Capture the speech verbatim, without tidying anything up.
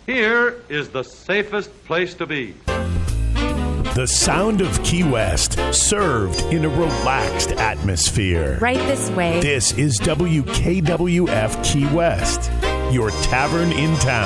Here is the safest place to be. The sound of Key West, served in a relaxed atmosphere. Right this way. This is W K W F Key West, your tavern in town.